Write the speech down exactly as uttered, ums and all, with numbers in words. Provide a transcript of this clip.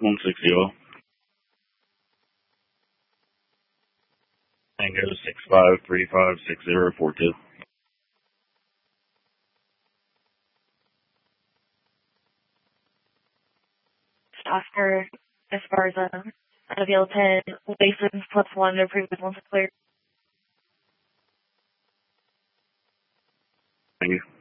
one sixty. Tango six five three five six zero four two. Oscar Esparza, Abigail ten, License plus one, no previous ones clear. Thank you.